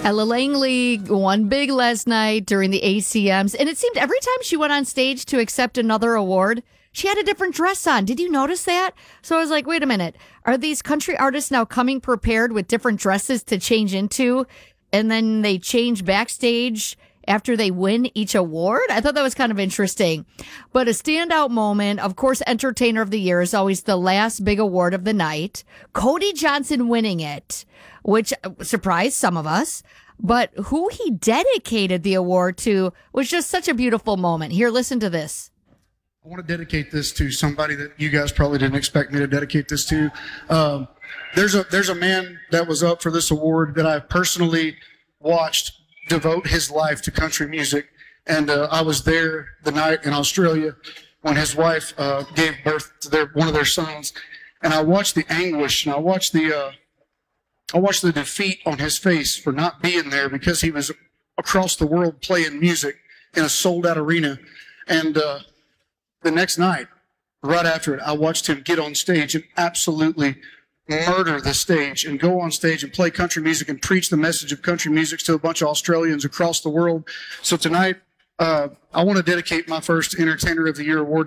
Ella Langley won big last night during the ACMs, and it seemed every time she went on stage to accept another award, she had a different dress on. Did you notice that? So I was like, wait a minute. Are these country artists now coming prepared with different dresses to change into, and then they change backstage after they win each award? I thought that was kind of interesting. But a standout moment, of course, Entertainer of the Year is always the last big award of the night. Cody Johnson winning it, which surprised some of us. But who he dedicated the award to was just such a beautiful moment. Here, listen to this. I want to dedicate this to somebody that you guys probably didn't expect me to dedicate this to. There's a man that was up for this award that I personally watched devote his life to country music. And I was there the night in Australia when his wife gave birth to one of their sons. And I watched the anguish, and I watched the defeat on his face for not being there, because he was across the world playing music in a sold-out arena. And the next night, right after it, I watched him get on stage and absolutely murder the stage and go on stage and play country music and preach the message of country music to a bunch of Australians across the world. So tonight, I want to dedicate my first Entertainer of the Year award